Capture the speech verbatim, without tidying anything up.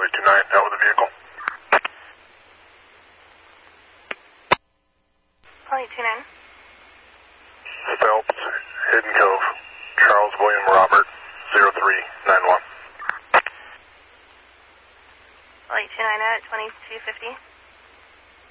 Charlie two nine, out with the vehicle. Charlie two nine. Phelps, Hidden Cove, Charles William Robert, zero three nine one. Charlie two nine at twenty-two fifty.